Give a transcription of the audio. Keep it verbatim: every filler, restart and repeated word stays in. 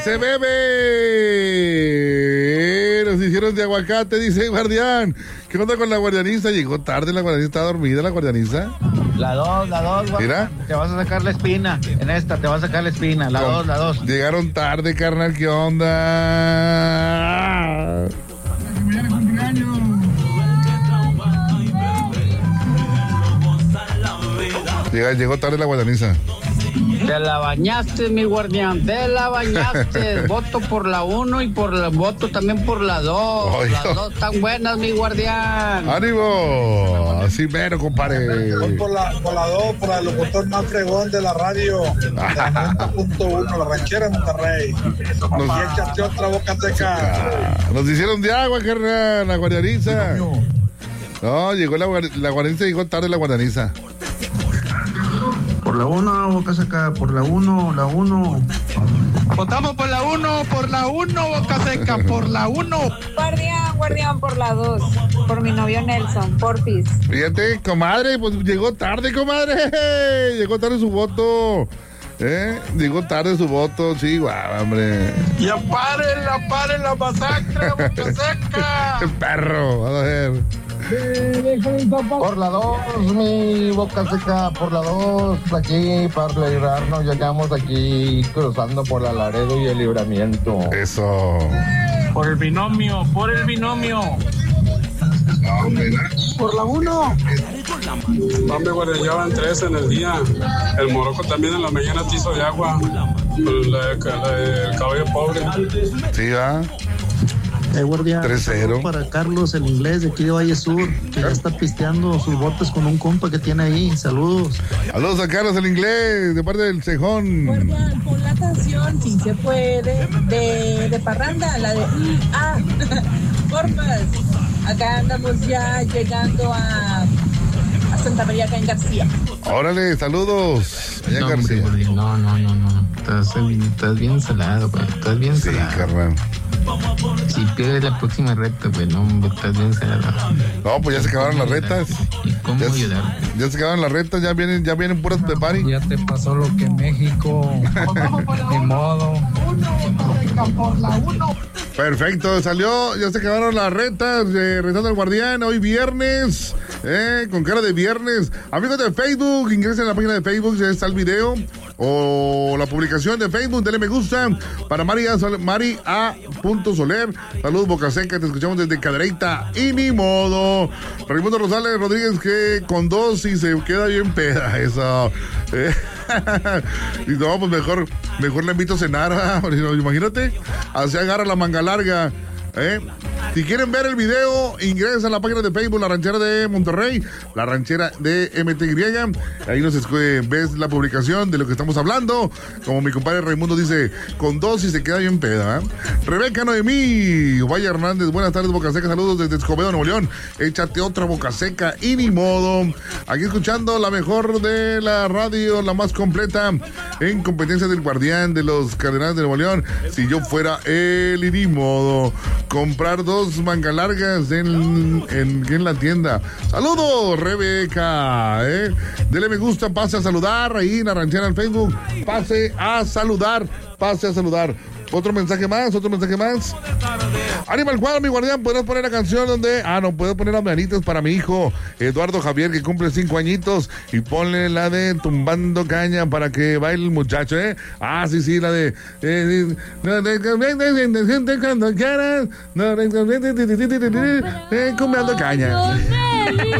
se bebe. Nos hicieron de aguacate, dice Guardián. ¿Qué onda con la guardianiza? Llegó tarde la guardianiza, está dormida la guardianiza. La dos, la dos, guardián. Mira. Te vas a sacar la espina. En esta te vas a sacar la espina. La dos, la dos. Llegaron tarde, carnal, ¿qué onda? Llega, llegó tarde la guardianiza. Te la bañaste, mi guardián, te la bañaste. Voto por la uno y por la voto también por la dos. Oye. Las dos están buenas, mi guardián. ¡Ánimo! Así mero, compadre. Voy por la, por la dos, por el locutor más fregón de la radio. noventa punto uno, la ranchera de Monterrey. Nos, y échate otra boca seca. Nos hicieron de agua, carnal, la guardianiza. No, llegó la, la guardianiza, llegó tarde la guardianiza. Por la uno, boca seca, por la uno, la uno. Votamos por la uno, por la uno, boca seca, por la uno. Guardián, guardián, por la dos, por mi novio Nelson, porfis. Fíjate, comadre, pues llegó tarde, comadre. Llegó tarde su voto. ¿Eh? Llegó tarde su voto, sí, guau, hombre. Ya paren, la paren la masacre, boca seca. El perro, vamos a ver. Por la dos, mi boca seca, por la dos, aquí para librarnos, llegamos aquí cruzando por la Laredo y el Libramiento. Eso. Por el binomio, por el binomio. Por la uno. Hombre, güey, ya van tres en el día. El Morocco también en la mañana te hizo de agua. El, el, el cabello pobre. Sí, va. Eh, guardia, tres cero. Para Carlos, el inglés de aquí de Valle Sur, que ya está pisteando sus botes con un compa que tiene ahí. Saludos. Saludos a Carlos, el inglés, de parte del Cejón. Guardián, pon la canción Si se puede, de, de Parranda, la de mm, ah, porfas. Acá andamos ya llegando a, a Santa María, acá en García. Órale, saludos. Allá en No, García. hombre, no, no, no, no. Estás, estás bien salado, güey. Estás bien Sí, salado. carnal. Si pierdes la próxima recta, pues no, hombre, estás bien salado. No, pues ya se acabaron las retas. ¿Y cómo Ya, ayudar? ya se acabaron las retas, ya vienen, ya vienen puras de party. Ya te pasó lo que México. Ni modo. Por la uno. Perfecto, salió, ya se acabaron las retas, eh, rezando al guardián, hoy viernes, eh, con cara de viernes. Amigos de Facebook, ingresen a la página de Facebook, ya está el video o la publicación de Facebook, denle me gusta para Mari A. Sol- Mari A. Soler. Saludos, Boca Seca, te escuchamos desde Cadereyta y ni modo. Raimundo Rosales Rodríguez, que con dos y se queda bien peda, eso. Eh, y no, pues mejor, mejor le invito a cenar, ¿ah? Imagínate, así agarra la manga larga. ¿Eh? Si quieren ver el video, ingresen a la página de Facebook, La Ranchera de Monterrey, La Ranchera de M T Y. Ahí nos escu- ves la publicación de lo que estamos hablando. Como mi compadre Raimundo dice, con dos y se queda bien peda. ¿eh? Rebeca Noemí, Vaya Hernández, buenas tardes, Boca Seca, saludos desde Escobedo, Nuevo León. Échate otra Boca Seca y ni modo. Aquí escuchando la mejor de la radio, la más completa en competencia del guardián de los Cardenales de Nuevo León. Si yo fuera él y ni modo. Comprar dos mangas largas en, en, en la tienda. Saludos, Rebeca. ¿eh? Dele me gusta, pase a saludar ahí en la ranchera en Facebook. Pase a saludar, pase a saludar. Otro mensaje más, otro mensaje más. Animal Cuadro, mi guardián, ¿podrás poner la canción donde... Ah, no, puedo poner las manitas para mi hijo Eduardo Javier, que cumple cinco añitos, y ponle la de Tumbando Caña para que baile el muchacho, ¿eh? Ah, sí, sí, la de... eh, Cuando quieras... Cumbando Caña.